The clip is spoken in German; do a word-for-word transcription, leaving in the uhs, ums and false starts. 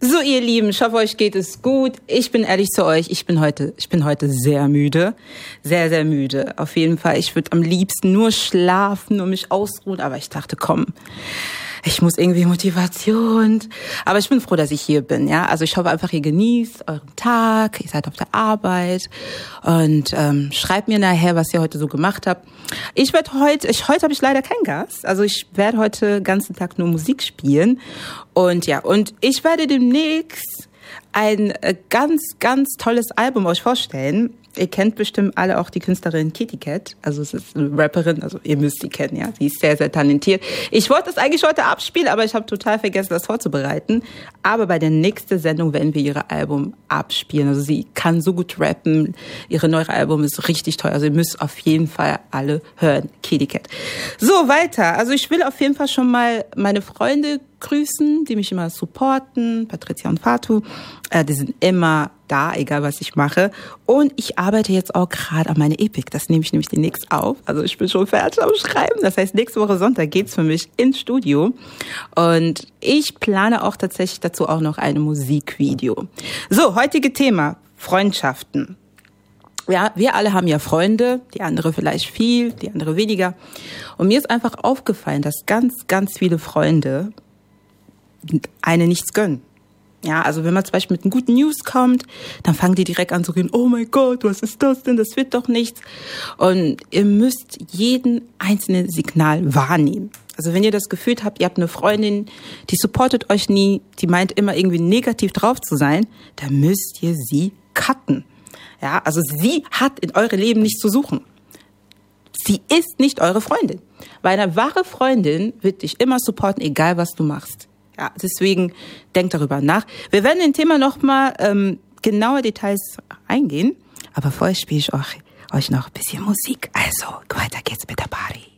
So, ihr Lieben, ich hoffe, euch geht es gut. Ich bin ehrlich zu euch, ich bin heute, ich bin heute sehr müde. Sehr, sehr müde. Auf jeden Fall, ich würde am liebsten nur schlafen und mich ausruhen, aber ich dachte, komm, ich muss irgendwie Motivation. Aber ich bin froh, dass ich hier bin, ja. Also ich hoffe einfach, ihr genießt euren Tag, ihr seid auf der Arbeit und ähm, schreibt mir nachher, was ihr heute so gemacht habt. Ich werde heute, ich, heute habe ich leider keinen Gast. Also ich werde heute den ganzen Tag nur Musik spielen. Und ja, und ich werde demnächst ein äh, ganz, ganz tolles Album euch vorstellen. Ihr kennt bestimmt alle auch die Künstlerin Kitty Cat. Also es ist eine Rapperin, also ihr müsst sie kennen, ja. Sie ist sehr, sehr talentiert. Ich wollte das eigentlich heute abspielen, aber ich habe total vergessen, das vorzubereiten. Aber bei der nächsten Sendung werden wir ihre Album abspielen. Also sie kann so gut rappen. Ihre neue Album ist richtig toll. Also ihr müsst auf jeden Fall alle hören. Kitty Cat. So, weiter. Also ich will auf jeden Fall schon mal meine Freunde grüßen, die mich immer supporten. Patricia und Fatu. Äh, die sind immer da, egal was ich mache. Und ich arbeite jetzt auch gerade an meine Epic. Das nehme ich nämlich demnächst auf. Also ich bin schon fertig am Schreiben. Das heißt, nächste Woche Sonntag geht's für mich ins Studio. Und ich plane auch tatsächlich dazu auch noch ein Musikvideo. So, heutige Thema, Freundschaften. Ja, wir alle haben ja Freunde, die andere vielleicht viel, die andere weniger. Und mir ist einfach aufgefallen, dass ganz, ganz viele Freunde eine nichts gönnen. Ja, also wenn man zum Beispiel mit einem guten News kommt, dann fangen die direkt an zu reden, oh mein Gott, was ist das denn, das wird doch nichts. Und ihr müsst jeden einzelnen Signal wahrnehmen. Also wenn ihr das Gefühl habt, ihr habt eine Freundin, die supportet euch nie, die meint immer irgendwie negativ drauf zu sein, dann müsst ihr sie cutten. Ja, also sie hat in eurem Leben nichts zu suchen. Sie ist nicht eure Freundin. Weil eine wahre Freundin wird dich immer supporten, egal was du machst. Ja, deswegen denkt darüber nach. Wir werden in dem Thema nochmal ähm, genauer Details eingehen. Aber vorher spiele ich euch, euch noch ein bisschen Musik. Also, weiter geht's mit der Party.